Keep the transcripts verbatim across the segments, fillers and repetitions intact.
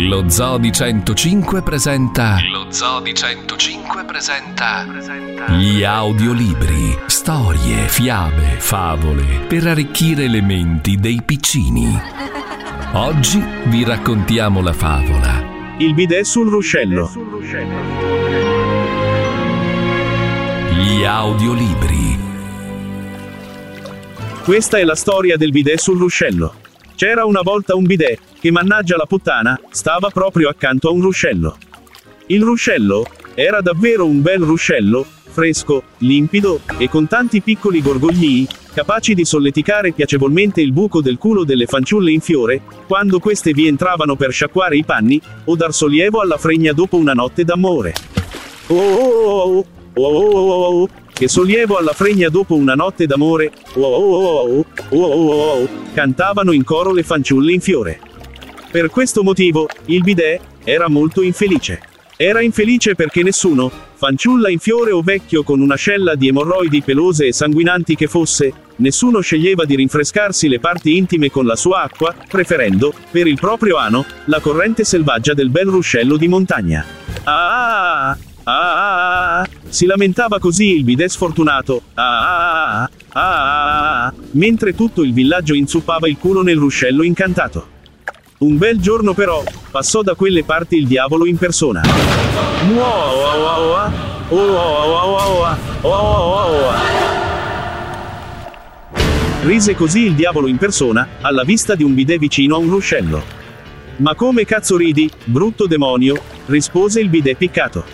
Lo Zoo di centocinque presenta Lo Zoo di centocinque presenta gli audiolibri, storie, fiabe, favole per arricchire le menti dei piccini. Oggi vi raccontiamo la favola Il bidet sul ruscello. Gli audiolibri. Questa è la storia del bidet sul ruscello. C'era una volta un bidet, che mannaggia la puttana, stava proprio accanto a un ruscello. Il ruscello era davvero un bel ruscello, fresco, limpido, e con tanti piccoli gorgoglii, capaci di solleticare piacevolmente il buco del culo delle fanciulle in fiore, quando queste vi entravano per sciacquare i panni, o dar sollievo alla fregna dopo una notte d'amore. Oh oh oh oh, oh oh oh oh, che sollievo alla fregna dopo una notte d'amore, oh oh oh oh, oh oh oh, cantavano in coro le fanciulle in fiore. Per questo motivo, il bidet era molto infelice. Era infelice perché nessuno, fanciulla in fiore o vecchio con un'ascella di emorroidi pelose e sanguinanti che fosse, nessuno sceglieva di rinfrescarsi le parti intime con la sua acqua, preferendo, per il proprio ano, la corrente selvaggia del bel ruscello di montagna. Ah, ah, ah, ah, si lamentava così il bidet sfortunato, ah, ah, ah, ah, mentre tutto il villaggio inzuppava il culo nel ruscello incantato. Un bel giorno però, passò da quelle parti il diavolo in persona. Rise così il diavolo in persona, alla vista di un bidet vicino a un ruscello. Ma come cazzo ridi, brutto demonio? Rispose il bidet piccato.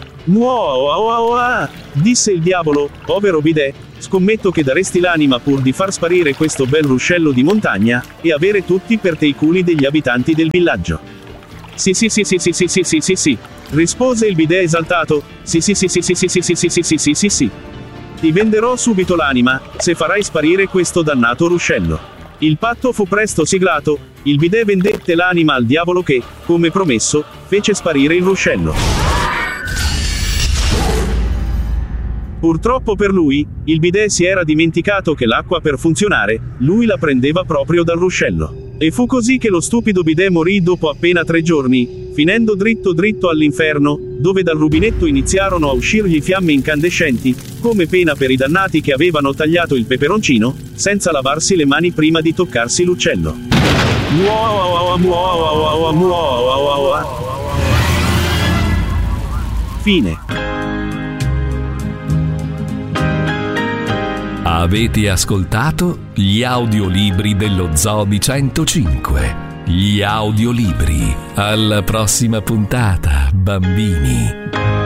Disse il diavolo, povero bidet, scommetto che daresti l'anima pur di far sparire questo bel ruscello di montagna, e avere tutti per te i culi degli abitanti del villaggio. Sì sì sì sì sì sì sì sì sì sì, rispose il bidet esaltato, sì sì sì sì sì sì sì sì sì sì sì sì sì sì. Ti venderò subito l'anima, se farai sparire questo dannato ruscello. Il patto fu presto siglato, il bidet vendette l'anima al diavolo che, come promesso, fece sparire il ruscello. Purtroppo per lui, il bidet si era dimenticato che l'acqua per funzionare, lui la prendeva proprio dal ruscello. E fu così che lo stupido bidet morì dopo appena tre giorni, finendo dritto dritto all'inferno, dove dal rubinetto iniziarono a uscirgli fiamme incandescenti, come pena per i dannati che avevano tagliato il peperoncino, senza lavarsi le mani prima di toccarsi l'uccello. Fine. Avete ascoltato gli audiolibri dello Zoo di centocinque. Gli audiolibri. Alla prossima puntata, bambini.